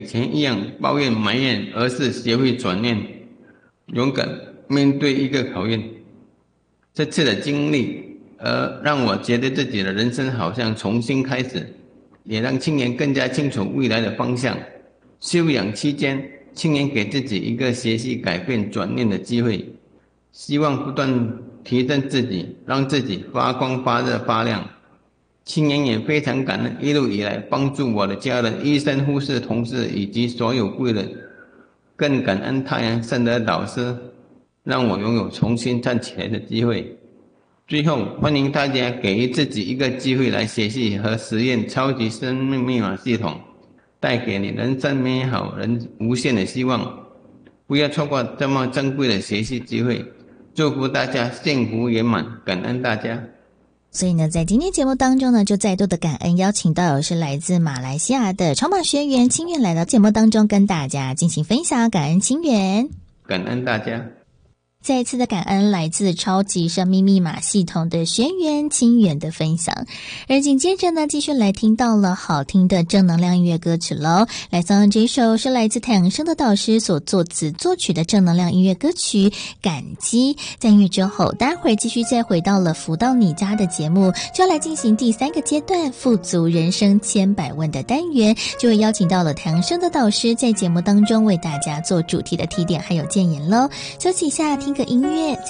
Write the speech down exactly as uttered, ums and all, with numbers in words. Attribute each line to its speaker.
Speaker 1: 以前一样抱怨埋怨，而是学会转念，勇敢面对一个考验。这次的经历，而让我觉得自己的人生好像重新开始，也让青年更加清楚未来的方向。休养期间，青年给自己一个学习、改变、转念的机会，希望不断提升自己，让自己发光发热发亮。青年也非常感恩一路以来帮助我的家人、医生、护士、同事以及所有贵人，更感恩太阳圣的导师，让我拥有重新站起来的机会。最后，欢迎大家给予自己一个机会来学习和实验超级生命密码系统，带给你人生美好人无限的希望。不要错过这么珍贵的学习机会，祝福大家幸福圆满，感恩大家。
Speaker 2: 所以呢，在今天节目当中呢，就再度的感恩邀请到的是来自马来西亚的超马学员清远来到节目当中跟大家进行分享，感恩清远，
Speaker 1: 感恩大家。
Speaker 2: 再一次的感恩来自超级生命密码系统的学员清远的分享。而紧接着呢，继续来听到了好听的正能量音乐歌曲咯。来送上这首是来自太阳升的导师所作词作曲的正能量音乐歌曲《感激》。在音乐之后，待会儿继续再回到了福到你家的节目，就要来进行第三个阶段富足人生千百问的单元，就会邀请到了太阳升的导师在节目当中为大家做主题的提点还有建言咯。休息一下，听个音乐。